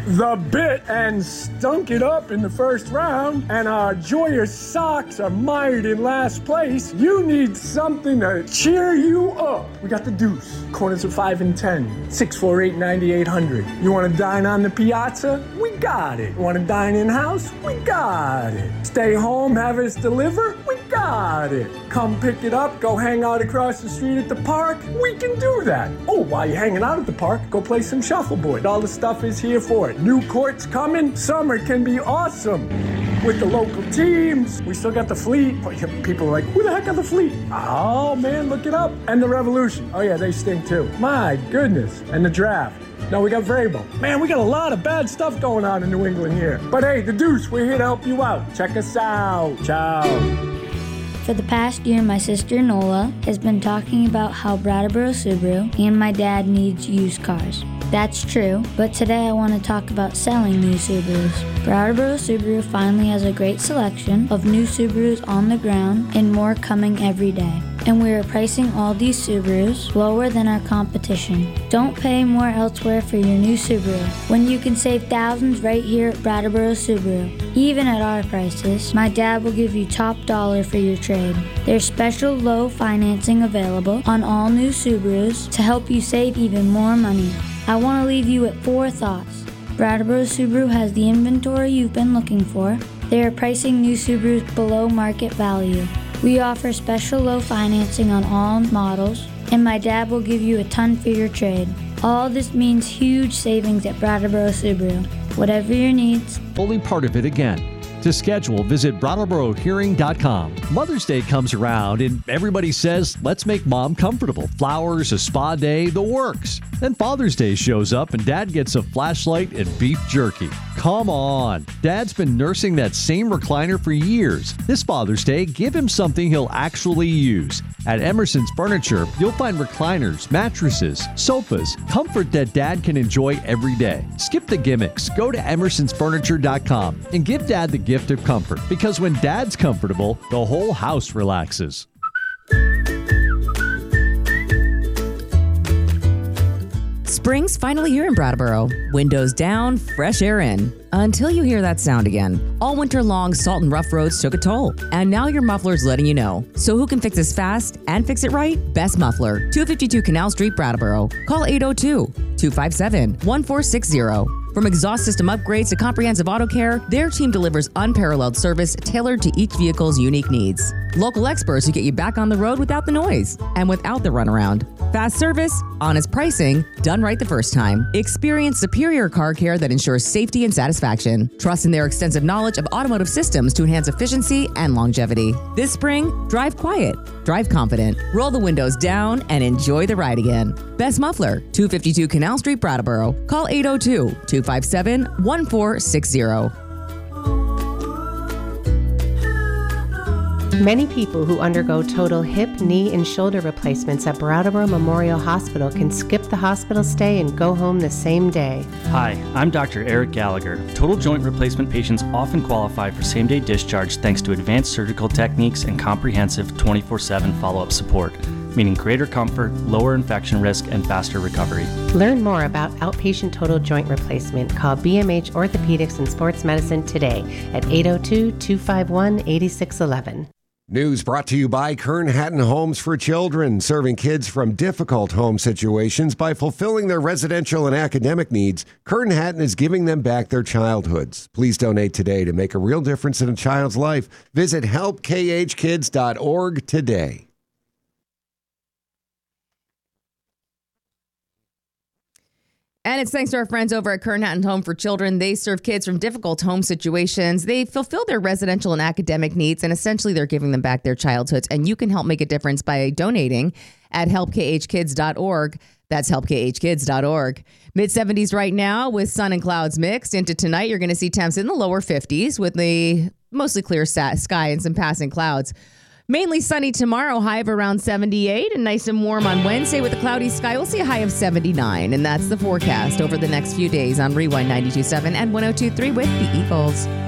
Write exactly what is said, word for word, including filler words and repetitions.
the bit and stunk it up in the first round, and our joyous Sox are mired in last place, you need something to cheer you up. We got the deuce. Corners of five and ten. six four eight, nine eight hundred. You want to dine on the piazza? We got it. Want to dine in-house? We got it. Stay home, have us deliver? We got it. Come pick it up, go hang out across the street at the park? We can do that. Oh, while you're hanging out at the park, go play some shuffleboard. All the stuff is here for it. New courts coming. Summer can be awesome. With the local teams, we still got the Fleet. People are like, who the heck are the Fleet? Oh, man, look it up. And the Revolution. Oh, yeah, they stink too. My goodness. And the Draft. No, we got Vrabel. Man, we got a lot of bad stuff going on in New England here. But hey, the Deuce, we're here to help you out. Check us out. Ciao. For the past year, my sister Nola has been talking about how Brattleboro Subaru and my dad needs used cars. That's true, but today I want to talk about selling new Subarus. Brattleboro Subaru finally has a great selection of new Subarus on the ground and more coming every day. And we are pricing all these Subarus lower than our competition. Don't pay more elsewhere for your new Subaru when you can save thousands right here at Brattleboro Subaru. Even at our prices, my dad will give you top dollar for your trade. There's special low financing available on all new Subarus to help you save even more money. I want to leave you with four thoughts. Brattleboro Subaru has the inventory you've been looking for. They are pricing new Subarus below market value. We offer special low financing on all models, and my dad will give you a ton for your trade. All this means huge savings at Brattleboro Subaru. Whatever your needs. Only part of it again. To schedule, visit brattleboro hearing dot com. Mother's Day comes around and everybody says, let's make mom comfortable. Flowers, a spa day, the works. Then Father's Day shows up and Dad gets a flashlight and beef jerky. Come on. Dad's been nursing that same recliner for years. This Father's Day, give him something he'll actually use. At Emerson's Furniture, you'll find recliners, mattresses, sofas, comfort that Dad can enjoy every day. Skip the gimmicks. Go to emersons furniture dot com and give Dad the gift of comfort, because when Dad's comfortable, the whole house relaxes. Spring's finally here in Brattleboro. Windows down, fresh air in. Until you hear that sound again. All winter long, salt and rough roads took a toll. And now your muffler's letting you know. So who can fix this fast and fix it right? Best Muffler, two fifty-two Canal Street, Brattleboro. Call eight oh two, two five seven, one four six zero. From exhaust system upgrades to comprehensive auto care, their team delivers unparalleled service tailored to each vehicle's unique needs. Local experts who get you back on the road without the noise and without the runaround. Fast service, honest pricing, done right the first time. Experience superior car care that ensures safety and satisfaction. Trust in their extensive knowledge of automotive systems to enhance efficiency and longevity. This spring, drive quiet, drive confident, roll the windows down, and enjoy the ride again. Best Muffler, two fifty-two Canal Street, Brattleboro. Call eight oh two, two five seven, one four six zero. Many people who undergo total hip, knee, and shoulder replacements at Brattleboro Memorial Hospital can skip the hospital stay and go home the same day. Hi, I'm Doctor Eric Gallagher. Total joint replacement patients often qualify for same-day discharge thanks to advanced surgical techniques and comprehensive twenty-four seven follow-up support, meaning greater comfort, lower infection risk, and faster recovery. Learn more about outpatient total joint replacement. Call B M H Orthopedics and Sports Medicine today at eight oh two, two five one, eight six one one. News brought to you by Kern Hatton Homes for Children, serving kids from difficult home situations by fulfilling their residential and academic needs. Kern Hatton is giving them back their childhoods. Please donate today to make a real difference in a child's life. Visit help k h kids dot org today. And it's thanks to our friends over at Kern Hatton Home for Children. They serve kids from difficult home situations. They fulfill their residential and academic needs, and essentially they're giving them back their childhoods. And you can help make a difference by donating at help k h kids dot org. That's help k h kids dot org. mid seventies right now with sun and clouds mixed. Into tonight, you're going to see temps in the lower fifties with the mostly clear sky and some passing clouds. Mainly sunny tomorrow, high of around seventy-eight, and nice and warm on Wednesday with a cloudy sky. We'll see a high of seventy-nine, and that's the forecast over the next few days on Rewind ninety-two point seven and one oh two point three with the Eagles.